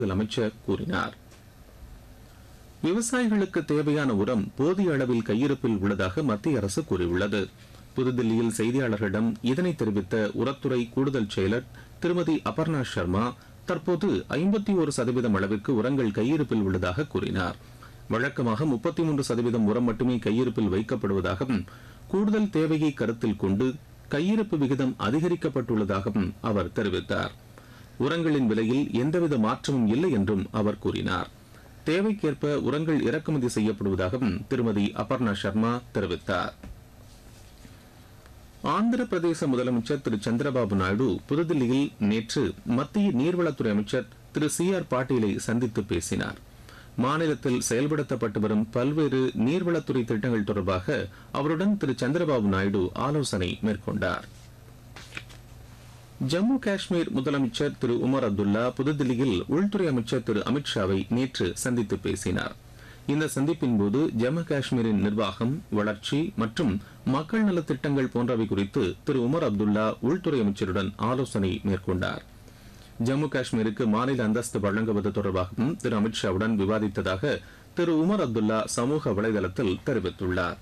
அமைச்சர் கூறினார். விவசாயிகளுக்கு தேவையான உரம் போதிய அளவில் கையிருப்பில் உள்ளதாக மத்திய அரசு கூறியுள்ளது. புதுதில்லியில் செய்தியாளர்களிடம் இதனை தெரிவித்த உரத்துறை கூடுதல் செயலர் திருமதி அபர்ணா சர்மா, தற்போது 51% அளவிற்கு உரங்கள் கையிருப்பில் உள்ளதாக கூறினார். வழக்கமாக 33% உரம் மட்டுமே கையிருப்பில் வைக்கப்படுவதாகவும், கூடுதல் தேவையை கருத்தில் கொண்டு கையிருப்பு விகிதம் அதிகரிக்கப்பட்டுள்ளதாகவும் அவர் தெரிவித்தார். உரங்களின் விலையில் எந்தவித மாற்றமும் இல்லை என்றும் அவர் கூறினார். தேவைக்கேற்ப உரங்கள் இறக்குமதி செய்யப்படுவதாகவும் திருமதி அபர்ணா சர்மா தெரிவித்தார். ஆந்திர பிரதேச முதலமைச்சர் திரு சந்திரபாபு நாயுடு புதுதில்லியில் நேற்று மத்திய நீர்வளத்துறை அமைச்சர் திரு CR பாட்டீலை சந்தித்து பேசினார். மாநிலத்தில் செயல்படுத்தப்பட்டு வரும் பல்வேறு நீர்வளத்துறை திட்டங்கள் தொடர்பாக அவருடன் திரு சந்திரபாபு நாயுடு ஆலோசனை மேற்கொண்டார். ஜம்மு காஷ்மீர் முதலமைச்சர் திரு உமர் அப்துல்லா புதுதில்லியில் உள்துறை அமைச்சர் திரு அமித்ஷாவை நேற்று சந்தித்து பேசினார். இந்த சந்திப்பின் போது ஜம்மு காஷ்மீரின் நிர்வாகம், வளர்ச்சி மற்றும் மக்கள் நலத்திட்டங்கள் போன்றவை குறித்து திரு உமர் அப்துல்லா உள்துறை அமைச்சருடன் ஆலோசனை மேற்கொண்டார். ஜம்மு காஷ்மீருக்கு மாநில அந்தஸ்து வழங்குவது தொடர்பாகவும் திரு அமித்ஷாவுடன் விவாதித்ததாக திரு உமர் அப்துல்லா சமூக வலைதளத்தில் தெரிவித்துள்ளார்.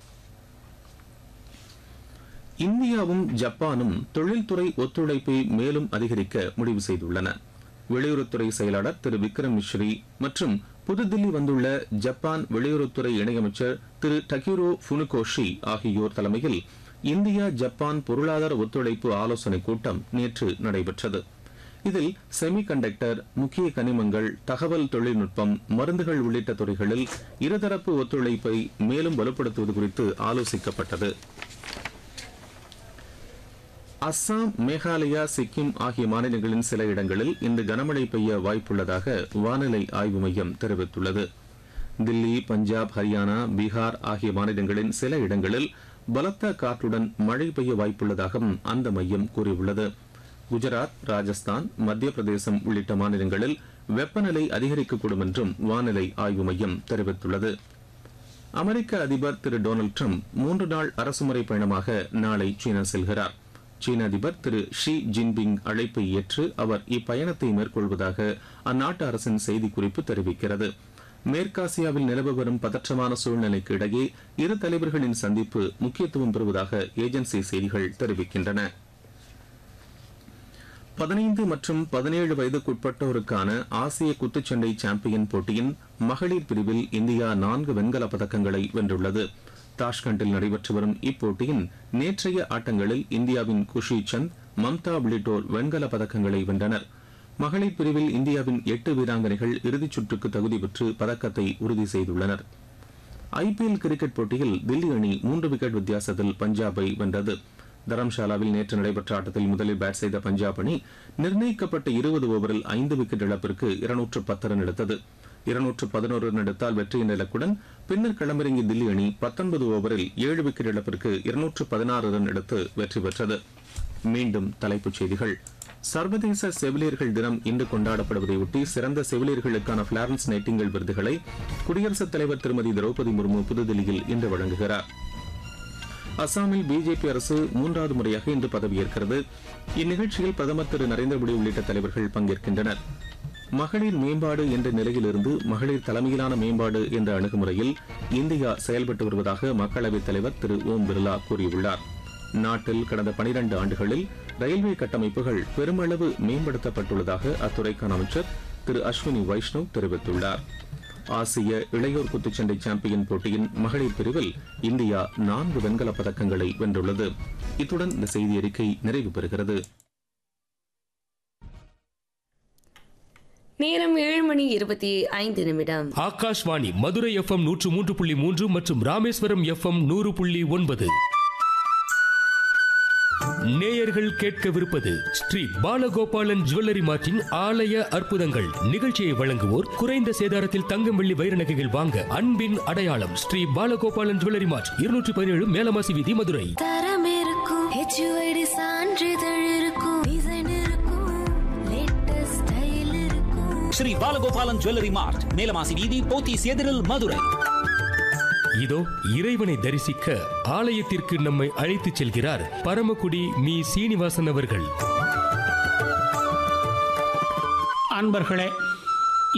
இந்தியாவும் ஜப்பானும் தொழில்துறை ஒத்துழைப்பை மேலும் அதிகரிக்க முடிவு செய்துள்ளன. வெளியுறவுத்துறை செயலாளர் திரு விக்ரம் மிஸ்ரி மற்றும் புதுதில்லி வந்துள்ள ஜப்பான் வெளியுறவுத்துறை இணையமைச்சர் திரு டகிரோ ஃபுனுகோஷி ஆகியோர் தலைமையில் இந்தியா ஜப்பான் பொருளாதார ஒத்துழைப்பு ஆலோசனைக் கூட்டம் நேற்று நடைபெற்றது. இதில் செமிகண்டக்டர், முக்கிய கனிமங்கள், தகவல் தொழில்நுட்பம், மருந்துகள் உள்ளிட்ட துறைகளில் இருதரப்பு ஒத்துழைப்பை மேலும் வலுப்படுத்துவது குறித்து ஆலோசிக்கப்பட்டது. அஸ்ஸாம், மேகாலயா, சிக்கிம் ஆகிய மாநிலங்களின் சில இடங்களில் இன்று கனமழை பெய்ய வாய்ப்புள்ளதாக வானிலை ஆய்வு மையம் தெரிவித்துள்ளது. தில்லி, பஞ்சாப், ஹரியானா, பீகார் ஆகிய மாநிலங்களின் சில இடங்களில் பலத்த காற்றுடன் மழை பெய்ய வாய்ப்புள்ளதாகவும் அந்த மையம் கூறியுள்ளது. குஜராத், ராஜஸ்தான், மத்திய பிரதேசம் உள்ளிட்ட மாநிலங்களில் வெப்பநிலை அதிகரிக்கக்கூடும் என்றும் வானிலை ஆய்வு மையம் தெரிவித்துள்ளது. அமெரிக்க அதிபர் திரு டொனால்டு டிரம்ப் 3 நாள் அரசுமுறை பயணமாக நாளை சீனா செல்கிறார். சீன அதிபர் திரு ஷி ஜின்பிங் அழைப்பை ஏற்று அவர் இப்பயணத்தை மேற்கொள்வதாக அந்நாட்டு அரசின் செய்திக்குறிப்பு தெரிவிக்கிறது. மேற்காசியாவில் நிலவு வரும் பதற்றமான சூழ்நிலைக்கு இடையே இரு தலைவர்களின் சந்திப்பு முக்கியத்துவம் பெறுவதாக ஏஜென்சி செய்திகள் தெரிவிக்கின்றன. 15 மற்றும் 17 வயதுக்குட்பட்டோருக்கான ஆசிய குத்துச்சண்டை சாம்பியன் போட்டியின் மகளிர் பிரிவில் இந்தியா 4 வெண்கலப் பதக்கங்களை வென்றுள்ளது. தாஷ்கண்டில் நடைபெற்று வரும் இப்போட்டியின் நேற்றைய ஆட்டங்களில் இந்தியாவின் குஷி சந்த், மம்தா உள்ளிட்டோர் வெண்கலப் பதக்கங்களை வென்றனர். மகளிர் பிரிவில் இந்தியாவின் 8 வீராங்கனைகள் இறுதிச் சுற்றுக்கு தகுதி பெற்று பதக்கத்தை உறுதி செய்துள்ளனர். IPL கிரிக்கெட் போட்டியில் தில்லி அணி 3 விக்கெட் வித்தியாசத்தில் பஞ்சாபை வென்றது. தரம்ஷாலாவில் நேற்று நடைபெற்ற ஆட்டத்தில் முதலில் பேட் செய்த பஞ்சாப் அணி நிர்ணயிக்கப்பட்ட 20 ஓவரில் 5 விக்கெட் இழப்பிற்கு 210 ரன் எடுத்தது. 211 ரன் எடுத்தால் வெற்றியின் இலக்குடன் பின்னர் களமிறங்கிய தில்லி அணி 19 ஓவரில் 7 விக்கெட் இழப்பிற்கு 216 ரன் எடுத்து வெற்றி பெற்றது. மீண்டும் தலைப்புச் செய்திகள். சர்வதேச செவிலியர்கள் தினம் இன்று கொண்டாடப்படுவதையொட்டி சிறந்த செவிலியர்களுக்கான பிளாரன்ஸ் நைட்டிங்கேல் விருதுகளை குடியரசுத் தலைவர் திருமதி திரௌபதி முர்மு புதுதில்லியில் இன்று வழங்குகிறார். அசாமில் பிஜேபி அரசு 3வது முறையாக இன்று பதவியேற்கிறது. இந்நிகழ்ச்சியில் பிரதமர் திரு நரேந்திர மோடி உள்ளிட்ட தலைவர்கள் பங்கேற்கின்றனர். மகளிர் மேம்பாடு என்ற நிலையிலிருந்து மகளிர் தலைமையிலான மேம்பாடு என்ற அணுகுமுறையில் இந்தியா செயல்பட்டு வருவதாக மக்களவைத் தலைவர் திரு ஓம் பிர்லா கூறியுள்ளார். நாட்டில் கடந்த 12 ஆண்டுகளில் ரயில்வே கட்டமைப்புகள் பெருமளவு மேம்படுத்தப்பட்டுள்ளதாக அத்துறைக்கான அமைச்சர் திரு அஸ்வினி வைஷ்ணவ் தெரிவித்துள்ளார். ஆசிய இளையோர் குத்துச்சண்டை சாம்பியன் போட்டியின் மகளிர் பிரிவில் இந்தியா 4 வெண்கலப் பதக்கங்களை வென்றுள்ளது. இத்துடன் இந்த செய்தி அறிக்கை நிறைவு பெறுகிறது. நேரம் 7:25. ஆகாஷ்வாணி மதுரை FM 103.3 மற்றும் ராமேஸ்வரம் FM 100.9. நேயர்கள் கேட்கவிருப்பது ஸ்ரீ பாலகோபாலன் ஜுவல்லரி மார்ட்டின் ஆலய அற்புதங்கள். நிகழ்ச்சியை வழங்குவோர் குறைந்த சேதாரத்தில் தங்கம், வெள்ளி, வைர நகைகள் வாங்க அன்பின் அடையாளம் ஸ்ரீ பாலகோபாலன் ஜுவல்லரி மார்ட், 217 மேலமாசி வீதி, மதுரை. தரம் இருக்கும், HUID சான்றிதழ் இருக்கும், டிசைன் இருக்கும், லேட்டஸ்ட் ஸ்டைல் இருக்கும். ஸ்ரீ பாலகோபாலன் ஜுவல்லரி மார்ட், மேலமாசி வீதி, போத்தீஸ் எதிரில், மதுரை. இதோ இறைவனை தரிசிக்க ஆலயத்திற்கு நம்மை அழைத்துச் செல்கிறார் பரமக்குடி மீ. சீனிவாசன் அவர்கள். அன்பர்களே,